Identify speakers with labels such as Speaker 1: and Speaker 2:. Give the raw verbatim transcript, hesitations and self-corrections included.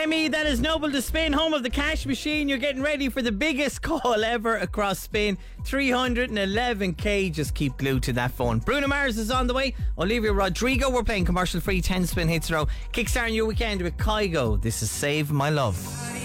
Speaker 1: Miami, that is Noble to Spain, home of the cash machine. You're getting ready for the biggest call ever across Spain. three hundred eleven k. Just keep glued to that phone. Bruno Mars is on the way. Olivia Rodrigo, we're playing commercial free ten spin hits row. Kickstarting your weekend with Kygo. This is Save My Love.